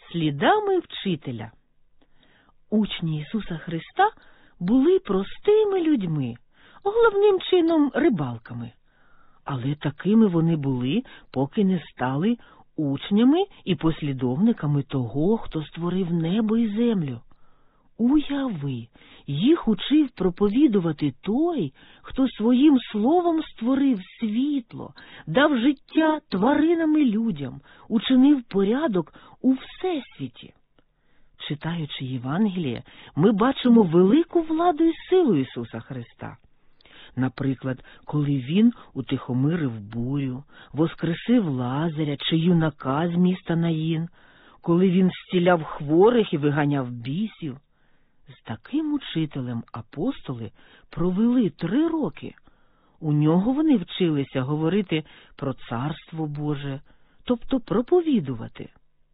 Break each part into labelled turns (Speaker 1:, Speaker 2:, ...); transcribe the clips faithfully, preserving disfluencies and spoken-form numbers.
Speaker 1: слідами вчителя. Учні Ісуса Христа були простими людьми, головним чином рибалками. Але такими вони були, поки не стали учнями і послідовниками того, хто створив небо і землю. Уяви, їх учив проповідувати той, хто своїм словом створив світло, дав життя тваринам і людям, учинив порядок у всесвіті. Читаючи Євангеліє, ми бачимо велику владу і силу Ісуса Христа. Наприклад, коли Він утихомирив бурю, воскресив Лазаря чи юнака з міста Наїн, коли Він зціляв хворих і виганяв бісів. З таким учителем апостоли провели три роки. У нього вони вчилися говорити про Царство Боже, тобто проповідувати.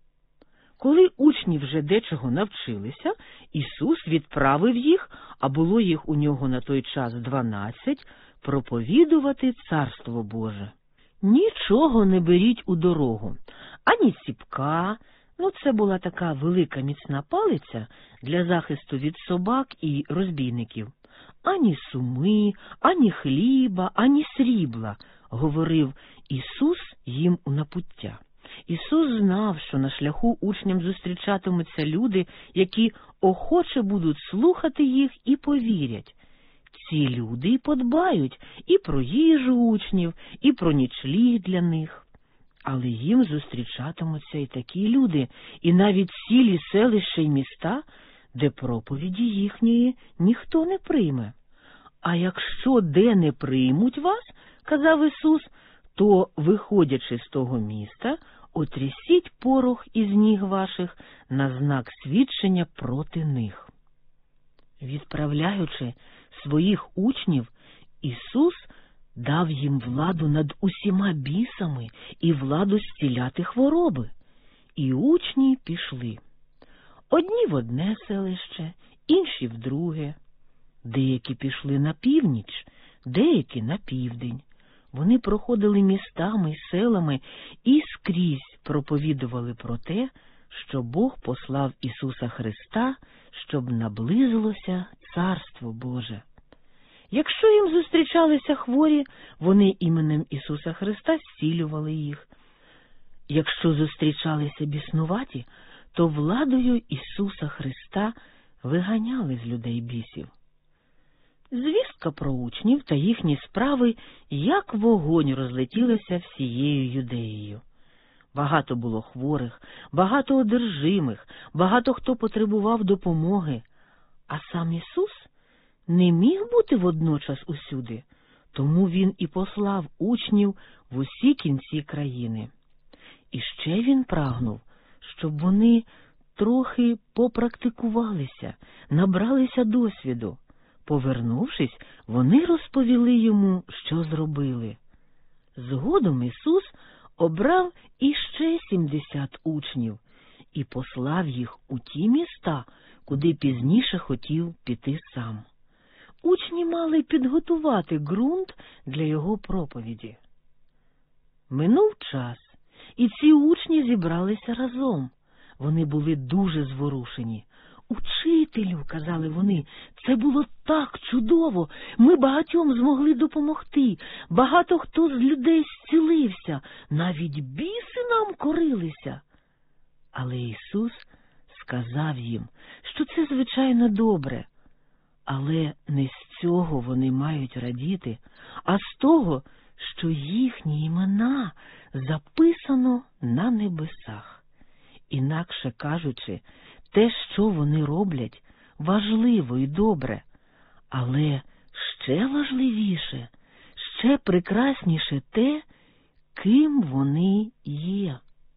Speaker 1: Коли учні вже дечого навчилися, Ісус відправив їх, а було їх у нього на той час дванадцять, проповідувати Царство Боже. Нічого не беріть у дорогу, ані ціпка, ну це була така велика міцна палиця для захисту від собак і розбійників, ані суми, ані хліба, ані срібла, говорив Ісус їм у напуття. Ісус знав, що на шляху учням зустрічатимуться люди, які охоче будуть слухати їх і повірять. Ці люди й подбають і про їжу учнів, і про нічліг для них. Але їм зустрічатимуться і такі люди, і навіть цілі селища й міста, де проповіді їхньої ніхто не прийме. А якщо де не приймуть вас, казав Ісус, то, виходячи з того міста, отрясіть порох із ніг ваших на знак свідчення проти них. Відправляючи своїх учнів, Ісус дав їм владу над усіма бісами і владу зціляти хвороби. І учні пішли. Одні в одне селище, інші в друге. Деякі пішли на північ, деякі на південь. Вони проходили містами й селами і скрізь проповідували про те, що Бог послав Ісуса Христа, щоб наблизилося Царство Боже. Якщо їм зустрічалися хворі, вони іменем Ісуса Христа зцілювали їх. Якщо зустрічалися біснуваті, то владою Ісуса Христа виганяли з людей бісів. Звістка про учнів та їхні справи, як вогонь, розлетілася всією Юдеєю. Багато було хворих, багато одержимих, багато хто потребував допомоги. А сам Ісус не міг бути водночас усюди, тому Він і послав учнів в усі кінці країни. І ще Він прагнув, щоб вони трохи попрактикувалися, набралися досвіду. Повернувшись, вони розповіли йому, що зробили. Згодом Ісус обрав іще сімдесят учнів і послав їх у ті міста, куди пізніше хотів піти сам. Учні мали підготувати ґрунт для його проповіді. Минув час, і ці учні зібралися разом. Вони були дуже зворушені. «Учителю, – казали вони, – це було так чудово, ми багатьом змогли допомогти, багато хто з людей зцілився, навіть біси нам корилися». Але Ісус сказав їм, що це, звичайно, добре, але не з цього вони мають радіти, а з того, що їхні імена записано на небесах. Інакше кажучи, те, що вони роблять, важливо і добре, але ще важливіше, ще прекрасніше те, ким вони є.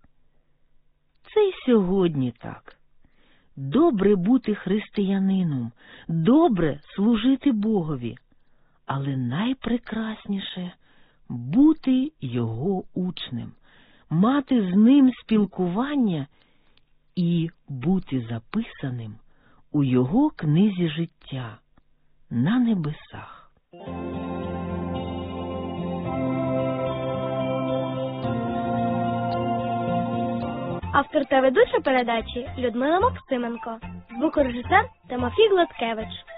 Speaker 1: Це й сьогодні так. Добре бути християнином, добре служити Богові, але найпрекрасніше – бути Його учнем, мати з Ним спілкування і бути записаним у Його книзі життя на небесах.
Speaker 2: Автор та ведуча передачі Людмила Максименко. Звукорежисер Тимофій Гладкевич.